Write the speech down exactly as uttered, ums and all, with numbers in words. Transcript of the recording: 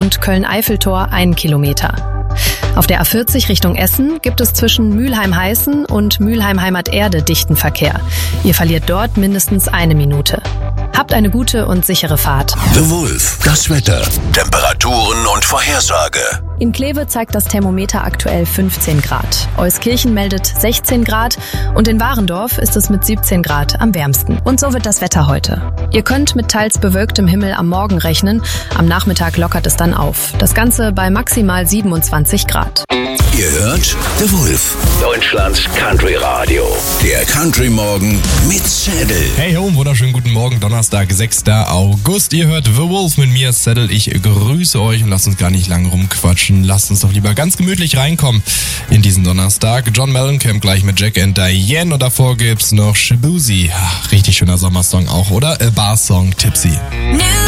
und Köln-Eiffeltor einen Kilometer. Auf der A vierzig Richtung Essen gibt es zwischen Mülheim-Heißen und Mülheim-Heimat-Erde dichten Verkehr. Ihr verliert dort mindestens eine Minute. Habt eine gute und sichere Fahrt. The Wolf, das Wetter, Temperaturen und Vorhersage. In Kleve zeigt das Thermometer aktuell fünfzehn Grad. Euskirchen meldet sechzehn Grad und in Warendorf ist es mit siebzehn Grad am wärmsten. Und so wird das Wetter heute. Ihr könnt mit teils bewölktem Himmel am Morgen rechnen. Am Nachmittag lockert es dann auf. Das Ganze bei maximal siebenundzwanzig Grad. Ihr hört The Wolf, Deutschlands Country Radio. Der Country Morgen mit Saddle. Hey ho, wunderschönen guten Morgen, Donnerstag, sechster August. Ihr hört The Wolf mit mir, Saddle. Ich grüße euch und lasst uns gar nicht lange rumquatschen. Lasst uns doch lieber ganz gemütlich reinkommen in diesen Donnerstag. John Mellencamp gleich mit Jack and Diane und davor gibt's noch Shaboozey. Richtig schöner Sommersong auch, oder? A Bar Song, Tipsy. New